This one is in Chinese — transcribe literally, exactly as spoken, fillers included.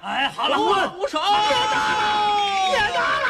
哎，好了， 不好了， 不手， 别打了，别打了。